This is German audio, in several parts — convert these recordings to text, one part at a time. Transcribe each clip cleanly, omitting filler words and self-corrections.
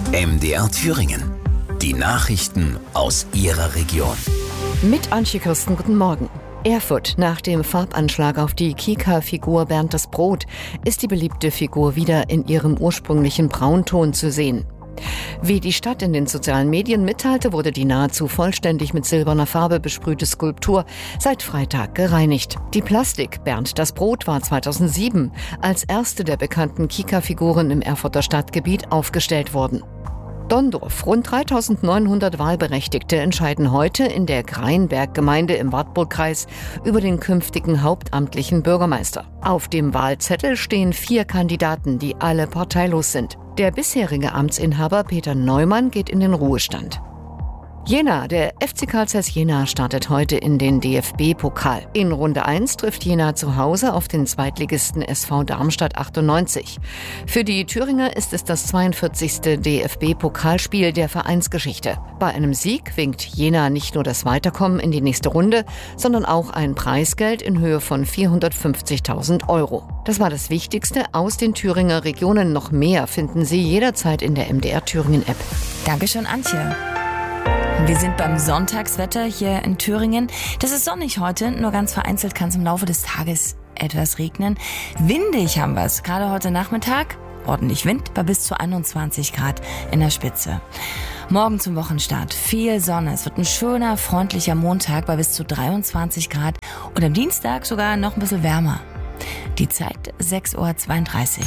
MDR Thüringen. Die Nachrichten aus Ihrer Region. Mit Antje Kirsten, guten Morgen. Erfurt. Nach dem Farbanschlag auf die Kika-Figur Bernd das Brot ist die beliebte Figur wieder in ihrem ursprünglichen Braunton zu sehen. Wie die Stadt in den sozialen Medien mitteilte, wurde die nahezu vollständig mit silberner Farbe besprühte Skulptur seit Freitag gereinigt. Die Plastik Bernd das Brot war 2007 als erste der bekannten Kika-Figuren im Erfurter Stadtgebiet aufgestellt worden. Donndorf. Rund 3.900 Wahlberechtigte entscheiden heute in der Greinberg-Gemeinde im Wartburgkreis über den künftigen hauptamtlichen Bürgermeister. Auf dem Wahlzettel stehen 4 Kandidaten, die alle parteilos sind. Der bisherige Amtsinhaber Peter Neumann geht in den Ruhestand. Jena. Der FC Carl Zeiss Jena startet heute in den DFB-Pokal. In Runde 1 trifft Jena zu Hause auf den Zweitligisten SV Darmstadt 98. Für die Thüringer ist es das 42. DFB-Pokalspiel der Vereinsgeschichte. Bei einem Sieg winkt Jena nicht nur das Weiterkommen in die nächste Runde, sondern auch ein Preisgeld in Höhe von 450.000 €. Das war das Wichtigste aus den Thüringer Regionen. Noch mehr finden Sie jederzeit in der MDR Thüringen App. Dankeschön, Antje. Wir sind beim Sonntagswetter hier in Thüringen. Das ist sonnig heute, nur ganz vereinzelt kann es im Laufe des Tages etwas regnen. Windig haben wir es, gerade heute Nachmittag. Ordentlich Wind bei bis zu 21 Grad in der Spitze. Morgen zum Wochenstart viel Sonne. Es wird ein schöner, freundlicher Montag bei bis zu 23 Grad und am Dienstag sogar noch ein bisschen wärmer. Die Zeit 6:32 Uhr.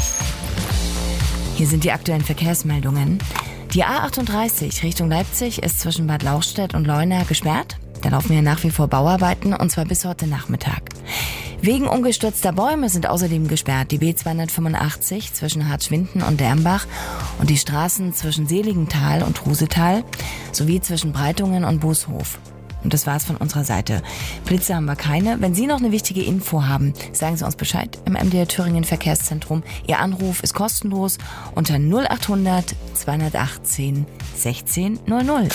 Hier sind die aktuellen Verkehrsmeldungen. Die A38 Richtung Leipzig ist zwischen Bad Lauchstädt und Leuna gesperrt. Da laufen hier nach wie vor Bauarbeiten und zwar bis heute Nachmittag. Wegen umgestürzter Bäume sind außerdem gesperrt die B285 zwischen Hartschwinden und Dermbach und die Straßen zwischen Seligenthal und Trusetal sowie zwischen Breitungen und Bushof. Und das war's von unserer Seite. Blitze haben wir keine. Wenn Sie noch eine wichtige Info haben, sagen Sie uns Bescheid im MDR Thüringen Verkehrszentrum. Ihr Anruf ist kostenlos unter 0800 218 16 00.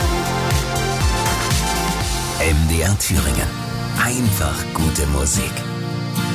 MDR Thüringen. Einfach gute Musik.